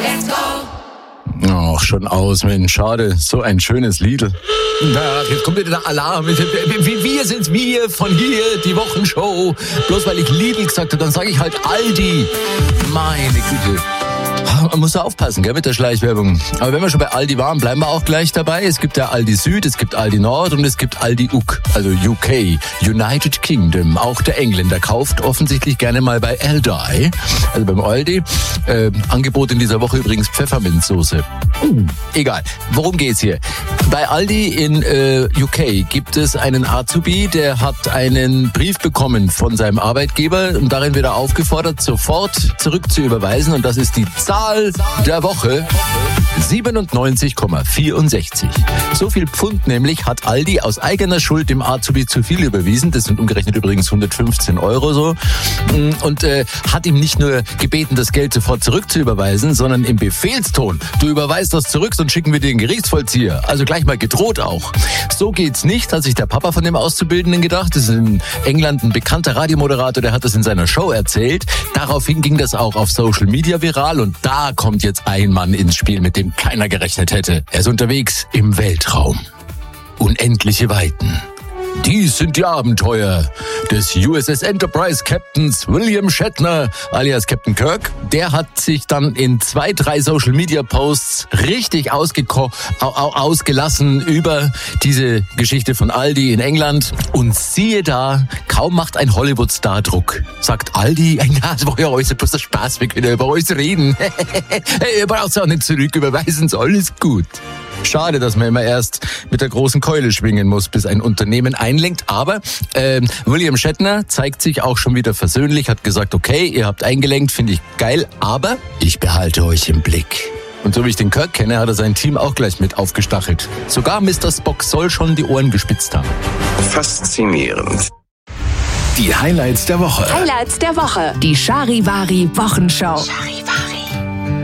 Let's go! Ach, schon aus, Mensch, schade. So ein schönes Lied. Ach, jetzt kommt wieder der Alarm. Wir sind wir von hier, die Wochenshow. Bloß weil ich Lidl gesagt habe, dann sage ich halt Aldi. Meine Güte. Man muss da aufpassen, gell, mit der Schleichwerbung. Aber wenn wir schon bei Aldi waren, bleiben wir auch gleich dabei. Es gibt ja Aldi Süd, es gibt Aldi Nord und es gibt Aldi UK, also UK, United Kingdom. Auch der Engländer kauft offensichtlich gerne mal bei Aldi, also beim Aldi. Angebot in dieser Woche übrigens Pfefferminzsoße. Egal, worum geht's hier? Bei Aldi in UK gibt es einen Azubi, der hat einen Brief bekommen von seinem Arbeitgeber und darin wird er aufgefordert, sofort zurück zu überweisen. Und das ist die Zahl der Woche: 97,64. So viel Pfund nämlich hat Aldi aus eigener Schuld dem Azubi zu viel überwiesen. Das sind umgerechnet übrigens 115 € so. Und hat ihm nicht nur gebeten, das Geld sofort zurückzuüberweisen, sondern im Befehlston: Du überweist das zurück, sonst schicken wir dir den Gerichtsvollzieher. Also gleich mal gedroht auch. So geht's nicht, hat sich der Papa von dem Auszubildenden gedacht. Das ist in England ein bekannter Radiomoderator, der hat das in seiner Show erzählt. Daraufhin ging das auch auf Social Media viral und da kommt jetzt ein Mann ins Spiel, mit dem keiner gerechnet hätte. Er ist unterwegs im Weltraum. Unendliche Weiten. Dies sind die Abenteuer des USS Enterprise Captains William Shatner, alias Captain Kirk. Der hat sich dann in 2-3 Social Media Posts richtig ausgelassen über diese Geschichte von Aldi in England. Und siehe da, kaum macht ein Hollywood-Star Druck, sagt Aldi: Ja, das war ja alles bloß der Spaß, wir können über alles reden. Ihr braucht es auch nicht zurücküberweisen, ist alles gut. Schade, dass man immer erst mit der großen Keule schwingen muss, bis ein Unternehmen einlenkt. Aber William Shatner zeigt sich auch schon wieder versöhnlich, hat gesagt: Okay, ihr habt eingelenkt, finde ich geil, aber ich behalte euch im Blick. Und so wie ich den Kirk kenne, hat er sein Team auch gleich mit aufgestachelt. Sogar Mr. Spock soll schon die Ohren gespitzt haben. Faszinierend. Die Highlights der Woche. Die Charivari Wochenshow. Charivari.